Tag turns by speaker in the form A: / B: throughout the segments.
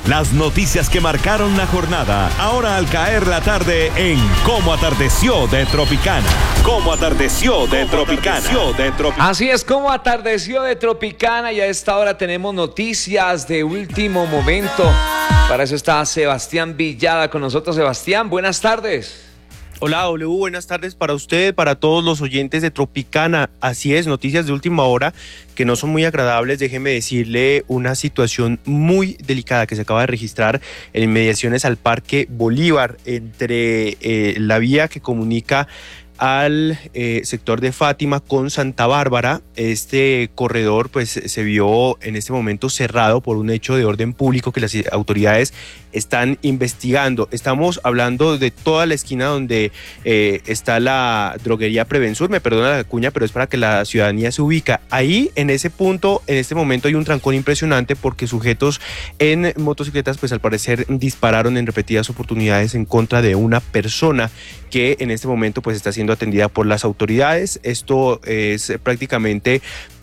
A: Las noticias que marcaron la jornada, ahora al caer la tarde en Cómo Atardeció de Tropicana. Cómo Atardeció de Tropicana.
B: Así es, Cómo Atardeció de Tropicana, y a esta hora tenemos noticias de último momento. Para eso está Sebastián Villada con nosotros. Sebastián, buenas tardes.
C: Hola W, buenas tardes para usted, para todos los oyentes de Tropicana. Así es, noticias de última hora que no son muy agradables. Déjeme decirle una situación muy delicada que se acaba de registrar en inmediaciones al Parque Bolívar, entre la vía que comunica al sector de Fátima con Santa Bárbara. Este corredor pues se vio en este momento cerrado por un hecho de orden público que las autoridades están investigando. Estamos hablando de toda la esquina donde está la droguería Prevensur. Me perdona la cuña, pero es para que la ciudadanía se ubica. Ahí, en ese punto, en este momento hay un trancón impresionante porque sujetos en motocicletas, pues al parecer dispararon en repetidas oportunidades en contra de una persona que en este momento pues está siendo atendida por las autoridades. Esto es prácticamente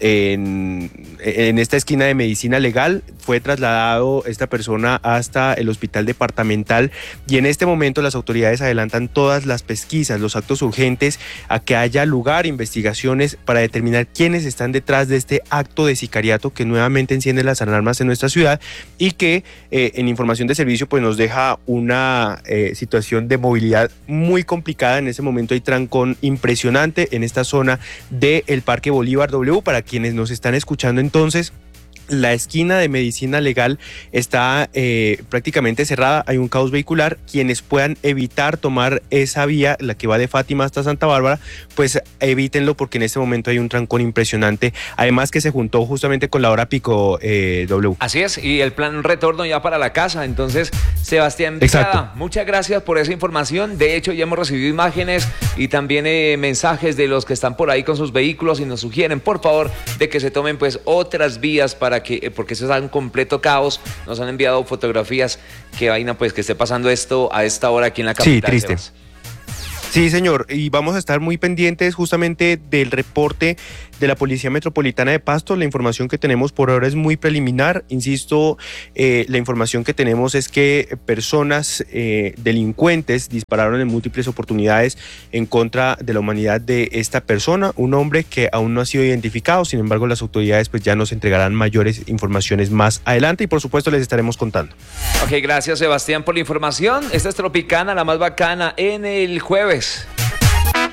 C: en esta esquina de Medicina Legal. Fue trasladado esta persona hasta el hospital departamental y en este momento las autoridades adelantan todas las pesquisas, los actos urgentes a que haya lugar, investigaciones para determinar quiénes están detrás de este acto de sicariato que nuevamente enciende las alarmas en nuestra ciudad y que en información de servicio pues nos deja una situación de movilidad muy complicada. En ese momento hay trancón impresionante en esta zona del Parque Bolívar. W, para quienes nos están escuchando entonces, la esquina de Medicina Legal está prácticamente cerrada, hay un caos vehicular. Quienes puedan evitar tomar esa vía, la que va de Fátima hasta Santa Bárbara, pues evítenlo porque en este momento hay un trancón impresionante, además que se juntó justamente con la hora pico, W.
B: Así es, y el plan retorno ya para la casa. Entonces, Sebastián Villada, muchas gracias por esa información. De hecho, ya hemos recibido imágenes y también mensajes de los que están por ahí con sus vehículos y nos sugieren, por favor, de que se tomen pues otras vías porque eso es un completo caos. Nos han enviado fotografías. Qué vaina pues que esté pasando esto a esta hora aquí en la capital.
C: Sí, triste. Sí, señor, y vamos a estar muy pendientes justamente del reporte de la Policía Metropolitana de Pasto. La información que tenemos por ahora es muy preliminar. Insisto, la información que tenemos es que personas delincuentes dispararon en múltiples oportunidades en contra de la humanidad de esta persona, un hombre que aún no ha sido identificado. Sin embargo, las autoridades pues ya nos entregarán mayores informaciones más adelante y por supuesto les estaremos contando.
B: Ok, gracias Sebastián por la información. Esta es Tropicana, la más bacana en el jueves.